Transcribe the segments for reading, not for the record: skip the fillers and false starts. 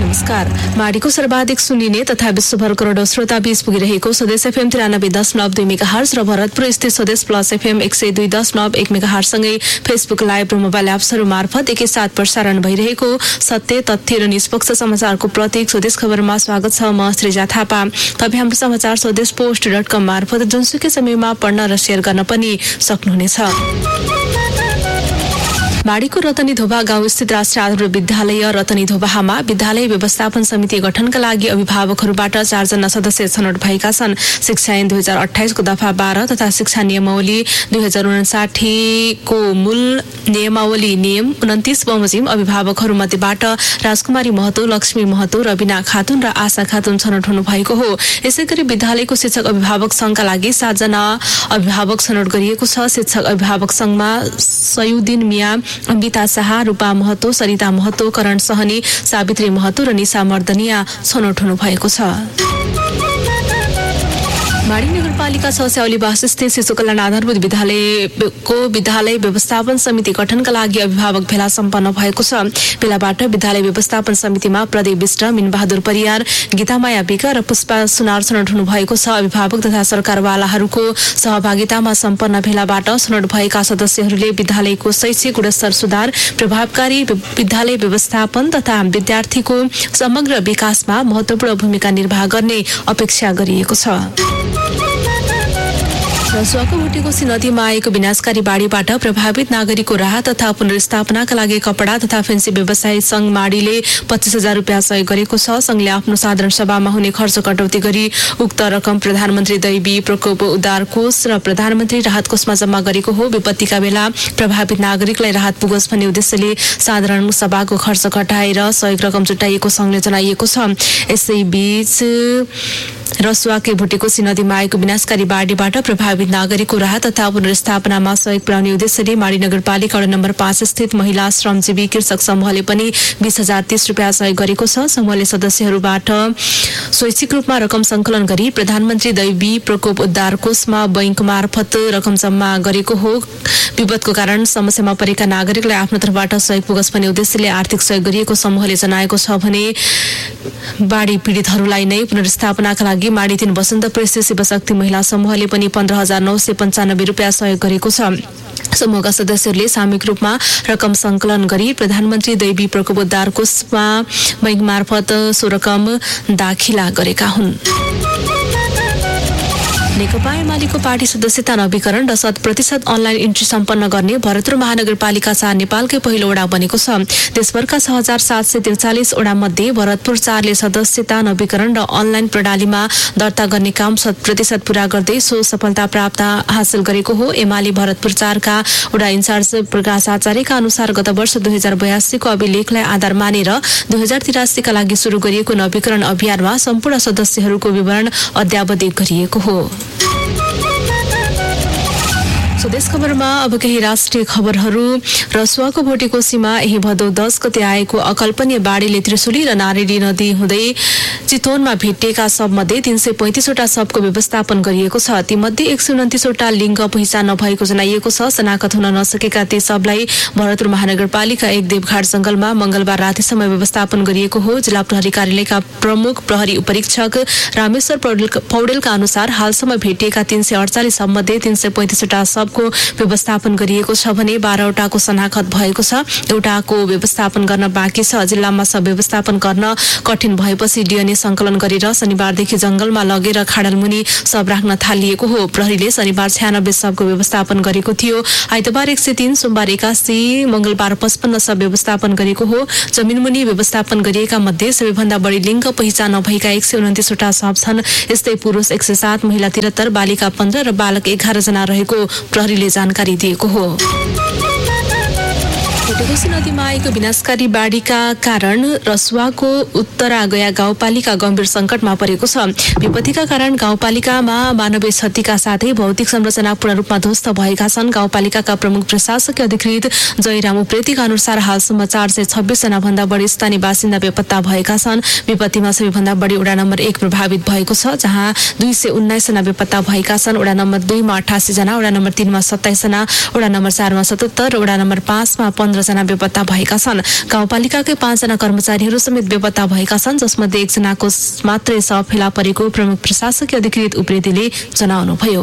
नमस्कार। माडीको सर्वाधिक सुनिने तथा विश्वभर करोडौं श्रोता बीच पुगिरहेको स्वदेश एफएम 93.2 मेगाहर्ज र भरतपुर स्थित स्वदेश प्लस एफएम 102.1 मेगाहर्ज सँगै फेसबुक लाइभ र मोबाइल एप्सहरू मार्फत एकैसाथ प्रसारण भइरहेको सत्य, तथ्य र निष्पक्ष समाचारको प्रतीक स्वदेश खबरमा स्वागत छ। म श्रीजा थापा। तपाईँ हाम्रो समाचार स्वदेश post.com मार्फत जुनसुकै समयमा पढ्न र शेयर गर्न पनि सक्नुहुनेछ। माडीको रतनी धोबा गाउँ स्थित राष्ट्रिय आधारभूत विद्यालय रतनी धोबामा विद्यालय व्यवस्थापन समिति गठनका लागि अभिभावकहरूबाट 4 जना सदस्य छनौट भएका छन्। शिक्षा ऐन 2028 को दफा 12 तथा शिक्षा नियमावली 2059 को मूल नियमावली नियम 29 बमोजिम अभिभावकहरू मध्येबाट राजकुमारी महतो, लक्ष्मी महतो, रबिना खातुन र आशा खातुन छनौट हुनु भएको हो। यसैगरी विद्यालयको शिक्षक अभिभावक संघका लागि 7 जना अभिभावक छनौट गरिएको छ। शिक्षक अभिभावक संघमा सयुद्दिन मिया, अम्बिता शाह, रूपा महतो, सरिता महतो, करण सहनी, सावित्री महतो र निशा मर्दनिया छनौट हुनु भएको छ। माडी नगरपालिका 6 स्याउलीवास स्थित शिशु कल्याण आधारभूत विद्यालयको विद्यालय व्यवस्थापन समिति गठनका लागि अभिभावक भेला सम्पन्न भएको छ। भेलाबाट विद्यालय व्यवस्थापन समितिमा प्रदीप विष्ट, मिनबहादुर परियार, गीतामाया विक र पुष्पा सुनार छनौट हुनु भएको छ। अभिभावक तथा सरकारवालाहरूको सहभागितामा सम्पन्न भेलाबाट छनौट भएका सदस्यहरूले विद्यालयको शैक्षिक गुणस्तर सुधार, प्रभावकारी विद्यालय व्यवस्थापन तथा विद्यार्थीको समग्र विकासमा महत्वपूर्ण भूमिका निर्वाह गर्ने अपेक्षा गरिएको छ। रसुवाको भुटेकोसी नदीमा आएको विनाशकारी बाढीबाट प्रभावित नागरिकको राहत तथा पुनर्स्थापनाका लागि कपडा तथा फेन्सी व्यवसायी संघ माडीले 25,000 रुपियाँ सहयोग गरेको छ। संघले आफ्नो साधारण सभामा हुने खर्च कटौती गरी उक्त रकम प्रधानमन्त्री दैवी प्रकोप उद्धार कोष र प्रधानमन्त्री राहत कोषमा जम्मा गरेको हो। विपत्तिका बेला प्रभावित नागरिकलाई राहत पुगोस् भन्ने उद्देश्यले साधारण सभाको खर्च घटाएर सहयोग रकम जुटाइएको संघले जनाइएको छ। यसैबीच रसुवाकै भुटेकोसी नदीमा आएको विनाशकारी बाढीबाट प्रभावित नागरिकको राहत तथा पुनर्स्थापनामा सहयोग पुर्याउने उद्देश्यले माडी नगरपालिका वडा नम्बर 5 स्थित महिला श्रमजीवी कृषक समूहले पनि 20,030 रुपियाँ सहयोग गरेको छ। समूहले सदस्यहरूबाट स्वैच्छिक रूपमा रकम संकलन गरी प्रधानमन्त्री दैवी प्रकोप उद्धार कोषमा बैंक मार्फत रकम जम्मा गरेको हो। विपदको कारण समस्यामा परेका नागरिकलाई आफ्नो तर्फबाट सहयोग पुगोस् भन्ने उद्देश्यले आर्थिक सहयोग गरिएको समूहले जनाएको छ भने बाढी पीडितहरूलाई नै पुनर्स्थापनाका लागि माडी 3 वसन्तपुर स्थित शिवशक्ति महिला समूहले पनि 15,995 रुपियाँ सहयोग गरेको छ। समूहका सदस्यहरूले सामूहिक रूपमा रकम संकलन गरी प्रधानमन्त्री दैवी प्रकोप उद्धार कोषमा बैंक मार्फत सो रकम दाखिला गरेका हुन्। नेकपा एमालेको पार्टी सदस्यता नवीकरण र 100% अनलाइन इन्ट्री सम्पन्न गर्ने भरतपुर महानगरपालिका 4 नेपालकै पहिलो वडा बनेको छ। देशभरका 6,743 वडा मध्ये भरतपुर 4 ले सदस्यता नवीकरण र अनलाइन प्रणालीमा दर्ता गर्ने काम 100% पूरा गर्दै सो सफलता प्राप्त हासिल गरेको हो। एमाले भरतपुर 4 का वडा इन्चार्ज प्रकाश आचार्यका अनुसार गत वर्ष 2082 को अभिलेखलाई आधार मानेर 2083 का लागि सुरु गरिएको नवीकरण अभियानमा सम्पूर्ण सदस्यहरूको विवरण अद्यावधिक गरिएको हो। स्वदेश खबरमा अब केही राष्ट्रिय खबरहरू। रसुवाको भोटेकोसीमा यही भदौ 10 गते आएको अकल्पनीय बाढीले त्रिशुली र नारायणी नदी हुँदै चितवनमा भेटिएका सबमध्ये 335 वटा सबको व्यवस्थापन गरिएको छ। तीमध्ये 129 वटा लिङ्ग पहिचान नभएको जनाइएको छ। शनाखत हुन नसकेका ती सबलाई भरतपुर महानगरपालिका 1 देवघाट जंगलमा मंगलबार रातिसम्म व्यवस्थापन गरिएको हो। जिल्ला प्रहरी कार्यालयका प्रमुख प्रहरी उपरीक्षक रामेश्वर पौडेलका अनुसार हालसम्म भेटिएका 348 सबमध्ये 335 वटा सबको व्यवस्थापन गरिएको छ भने 12 वटाको शनाखत भएको छ। एउटाको व्यवस्थापन गर्न बाँकी छ। जिल्लामा सब व्यवस्थापन गर्न कठिन भएपछि डीएनए संकलन गरेर शनिबारदेखि जंगलमा लगेर खाडलमुनि सब राख्न थालिएको हो। प्रहरीले शनिबार 96 सबको व्यवस्थापन गरेको थियो। आइतबार 103, सोमबार 81, मंगलबार 55 सब व्यवस्थापन गरेको हो। जमिनमुनि व्यवस्थापन गरिएका मध्ये सबैभन्दा बढी लिङ्ग पहिचान नभएका 129 वटा सब छन्। यस्तै पुरुष 107, महिला 73, बालिका 15 र बालक 11 जना रहेको प्रहरीले जानकारी दिएको हो। भोटेकोसी नदीमा आएको विनाशकारी बाढीका कारण रसुवाको उत्तरागया गाउँपालिका गम्भीर संकटमा परेको छ। विपत्तिका कारण गाउँपालिकामा मानवीय क्षतिका साथै भौतिक संरचना पूर्ण रूपमा ध्वस्त भएका छन्। गाउँपालिकाका प्रमुख प्रशासकीय अधिकृत जयराम उप्रेतीका अनुसार हालसम्म 426 जना भन्दा बढी स्थानीय बासिन्दा बेपत्ता भएका छन्। विपत्तिमा सबैभन्दा बढी वडा नम्बर 1 प्रभावित भएको छ, जहाँ 219 जना बेपत्ता भएका छन्। वडा नम्बर 2 मा 88 जना, वडा नम्बर 3 मा 27 जना, वडा नम्बर 4 मा 77, वडा नम्बर 5 मा 15 15 जना बेपत्ता भएका छन्। गाउँपालिकाकै 5 जना कर्मचारीहरू समेत बेपत्ता भएका छन्, जसमध्ये 1 जनाको मात्रै शव फेला परेको प्रमुख प्रशासकीय अधिकृत उप्रेतीले जनाउनुभयो।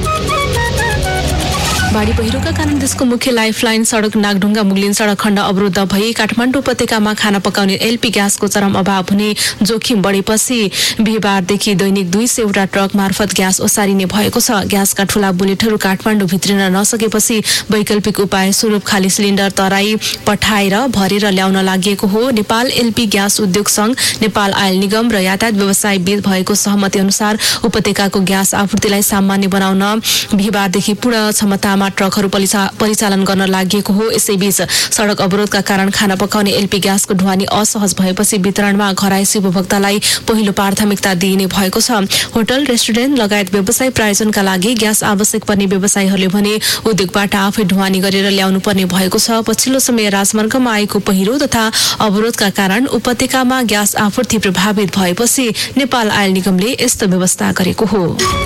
बाढी पहिरोका कारण देशको मुख्य लाइफलाइन सडक नागढुङ्गा मुगलिन सडक खण्ड अवरुद्ध भई काठमाडौँ उपत्यकामा खाना पकाउने एलपी ग्यासको चरम अभाव हुने जोखिम बढेपछि बिहीबारदेखि दैनिक 200 वटा ट्रक मार्फत ग्यास ओसारिने भएको छ। ग्यासका ठूला बुलेटहरू काठमाडौँ भित्रिन नसकेपछि वैकल्पिक उपाय स्वरूप खाली सिलिन्डर तराई पठाएर भरेर ल्याउन लागि हो। नेपाल एलपी ग्यास उद्योग संघ, नेपाल आयल निगम र यातायात व्यवसाय बीच भएको सहमति अनुसार उपत्यकाको ग्यास आपूर्तिलाई सामान्य बनाउन बिहीबारदेखि पूर्ण क्षमतामा ट्रकहरू परिचालन गर्न लागि हो। यसैबीच सडक अवरोधका कारण खाना पकाउने एलपी ग्यासको ढुवानी असहज भएपछि वितरणमा घरायसी उपभोक्तालाई पहिलो प्राथमिकता दिइने भएको छ। होटल, रेस्टुरेन्ट लगायत व्यवसाय प्रायोजनका लागि ग्यास आवश्यक पर्ने व्यवसायीहरूले भने उद्योगबाट आफै ढुवानी गरेर ल्याउनु पर्ने भएको छ। पछिल्लो समय राजमार्गमा आएको पहिरो तथा अवरोधका कारण उपत्यकामा ग्यास आपूर्ति प्रभावित भएपछि नेपाल आयल निगमले यस्तो व्यवस्था गरेको हो।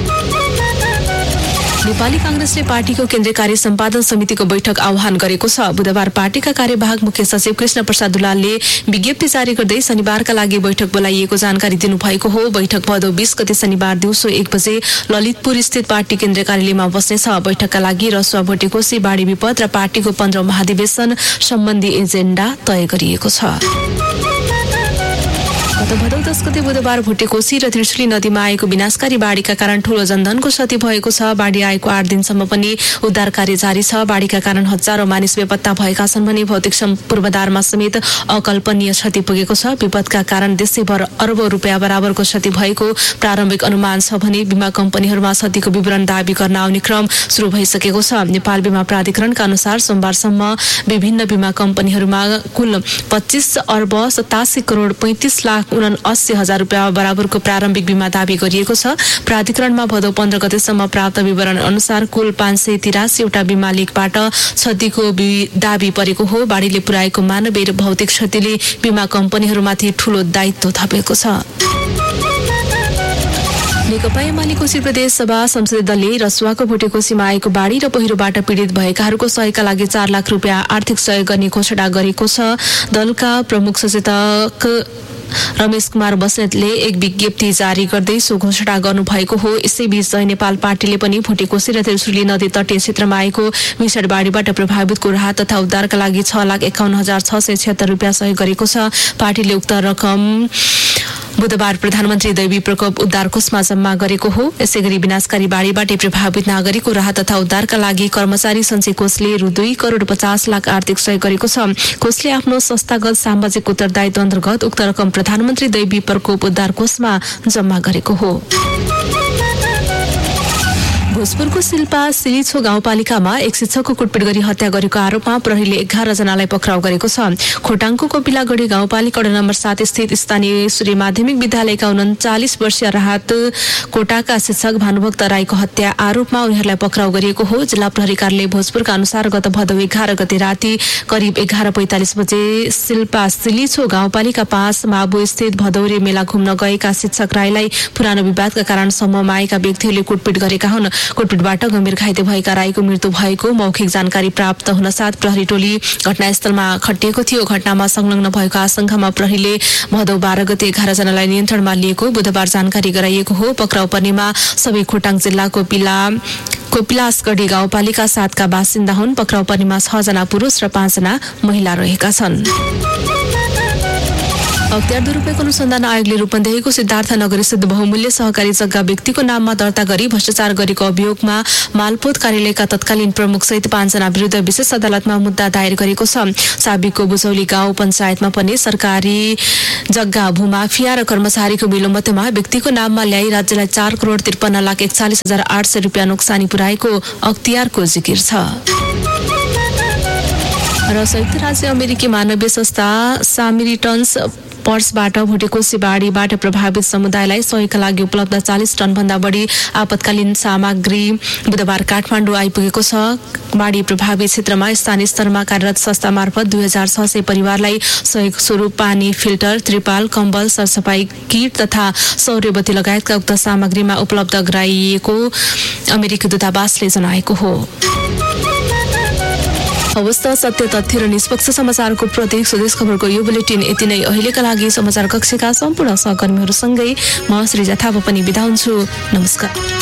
नेपाली कांग्रेसले पार्टीको केन्द्रीय कार्य सम्पादन समितिको बैठक आह्वान गरेको छ। बुधबार पार्टीका कार्यवाहक मुख्य सचिव कृष्ण प्रसाद दुलालले विज्ञप्ति जारी गर्दै शनिबारका लागि बैठक बोलाइएको जानकारी दिनुभएको हो। बैठक भदौ 20 गते शनिबार दिउँसो 1 बजे ललितपुर स्थित पार्टी केन्द्रीय कार्यालयमा बस्नेछ। बैठकका लागि रसुवा भोटेकोशी, बाढी विपद र पार्टीको 15 महाधिवेशन सम्बन्धी एजेन्डा तय गरिएको छ। गत भदौ 10 गते बुधबार भोटेकोशी र त्रिशुली नदीमा आएको विनाशकारी बाढीका कारण ठूलो जनधनको क्षति भएको छ। बाढी आएको 8 दिनसम्म पनि उद्धार कार्य जारी छ। बाढीका कारण हजारौं मानिस बेपत्ता भएका छन् भने भौतिक पूर्वाधारमा समेत अकल्पनीय क्षति पुगेको छ। विपदका कारण देशैभर अरबौं रुपियाँ बराबरको क्षति भएको प्रारम्भिक अनुमान छ भने बीमा कम्पनीहरूमा क्षतिको विवरण दावी गर्न आउने क्रम शुरू भइसकेको छ। नेपाल बीमा प्राधिकरणका अनुसार सोमबारसम्म विभिन्न बीमा कम्पनीहरूमा कुल 25 अर्ब 87 करोड 35 लाख 79,000 रुपियाँ बराबरको प्रारम्भिक बीमा दावी गरिएको छ। प्राधिकरणमा भदौ 15 गतेसम्म प्राप्त विवरण अनुसार कुल 583 वटा बीमा लेखबाट क्षतिको दावी परेको हो। बाढीले पुर्याएको मानवीय र भौतिक क्षतिले बीमा कम्पनीहरूमाथि ठूलो दायित्व थपेको छ। नेकपा एमालेको श्री प्रदेश सभा संसदीय दलले रसुवाको भोटेकोशीमा आएको बाढी र पहिरोबाट पीडित भएकाहरूको सहयोगका लागि 4 लाख रुपियाँ आर्थिक सहयोग गर्ने घोषणा गरेको छ। दलका प्रमुख सचेतक रमेश कुमार बस्नेतले एक विज्ञप्ति जारी गर्दै सो घोषणा गर्नुभएको हो। यसैबीच नेपाल पार्टीले पनि भोटेकोशी र त्रिशुली नदी तटीय क्षेत्रमा आएको भीषण बाढीबाट प्रभावितको राहत तथा उद्धारका लागि 6,51,676 रुपियाँ सहयोग गरेको छ। पार्टीले उक्त रकम बुधबार प्रधानमन्त्री दैवी प्रकोप उद्धार कोषमा जम्मा गरेको हो। यसैगरी विनाशकारी बाढीबाट प्रभावित नागरिकको राहत तथा उद्धारका लागि कर्मचारी सञ्चय कोषले रु 2 करोड 50 लाख आर्थिक सहयोग गरेको छ। कोषले आफ्नो संस्थागत सामाजिक उत्तरदायित्व अन्तर्गत उक्त रकम प्रधानमन्त्री दैवी प्रकोप उद्धार कोषमा जम्मा गरेको हो। भोजपुरको शिल्पा सिलिछो गाउँपालिकामा एक शिक्षकको कुटपिट गरी हत्या गरेको आरोपमा प्रहरीले 11 जनालाई पक्राउ गरेको छ। खोटाङको कपिलागढी गाउँपालिका वडा नम्बर 7 स्थित स्थानीय सूर्य माध्यमिक विद्यालयका 39 वर्षीय राहत कोटाका शिक्षक भानुभक्त राईको हत्या आरोपमा उनीहरूलाई पक्राउ गरिएको हो। जिल्ला प्रहरी कार्यालय भोजपुरका अनुसार गत भदौ 11 गते राति करिब 11:45 बजे शिल्पा सिलिछो गाउँपालिका 5 माबु स्थित भदौरे मेला घुम्न गएका शिक्षक राईलाई पुरानो विवादका कारण समूहमा आएका व्यक्तिहरूले कुटपिट गरेका हुन्। कुटपिटबाट गम्भीर घाइते भएका राईको मृत्यु भएको मौखिक जानकारी प्राप्त हुन साथ प्रहरी टोली घटनास्थलमा खटिएको थियो। घटनामा संलग्न भएको आशंकामा प्रहरीले भदौ 12 गते 11 जनालाई नियन्त्रणमा लिएको बुधबार जानकारी गराइएको हो। पक्राउ पर्नेमा सबै खोटाङ जिल्लाको कोपिलासगढी गाउँपालिका 7 का बासिन्दा हुन्। पक्राउ पर्नेमा 6 जना पुरुष र 5 जना महिला रहेका छन्। अख्तियार दुरुपयोग अनुसन्धान आयोगले रूपन्देहीको सिद्धार्थनगर स्थित बहुमूल्य सहकारी जग्गा व्यक्तिको नाममा दर्ता गरी भ्रष्टाचार गरेको अभियोगमा मालपोत कार्यालयका तत्कालीन प्रमुख सहित 5 जना विरुद्ध विशेष अदालतमा मुद्दा दायर गरेको छ। साबिकको बुझौली गाउँ पञ्चायतमा पनि सरकारी जग्गा भूमाफिया र कर्मचारीको विलम्बमा व्यक्तिको नाममा ल्याई राज्यलाई 4 करोड 53,41,800 रुपियाँ नोक्सानी पुर्याएको अख्तियारको जिकिर छ। र संयुक्त राज्य अमेरिकी मानवीय संस्था सामेरिटन्स पर्सबाट भोटेकोशी बाढीबाट प्रभावित समुदायलाई सहयोगका लागि उपलब्ध 40 टन भन्दा बढी आपतकालीन सामग्री बुधबार काठमाडौँ आइपुगेको छ। बाढी प्रभावित क्षेत्रमा स्थानीय स्तरमा कार्यरत संस्था मार्फत 2600 परिवारलाई सहयोग स्वरूप पानी फिल्टर, त्रिपाल, कम्बल, सरसफाई किट तथा सौर्यबत्ती लगायतका उक्त सामग्रीमा उपलब्ध गराइएको अमेरिकी दूतावासले जनाएको हो। हवस् त, सत्य तथ्य र निष्पक्ष समाचारको प्रतीक स्वदेश खबरको यो बुलेटिन यति नै। अहिलेका लागि समाचार कक्षका सम्पूर्ण सहकर्मीहरूसँगै म सृजा थापा पनि बिदा हुन्छु। नमस्कार।